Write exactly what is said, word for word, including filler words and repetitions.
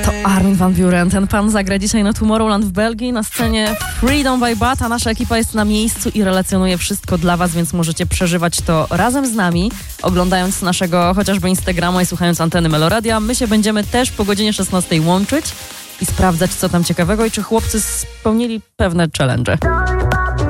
To Armin van Buuren. Ten pan zagra dzisiaj na Tomorrowland w Belgii na scenie Freedom by Bata. Nasza ekipa jest na miejscu i relacjonuje wszystko dla was, więc możecie przeżywać to razem z nami, oglądając naszego chociażby Instagrama i słuchając anteny Meloradia. My się będziemy też po godzinie szesnastej łączyć i sprawdzać, co tam ciekawego i czy chłopcy spełnili pewne challenge.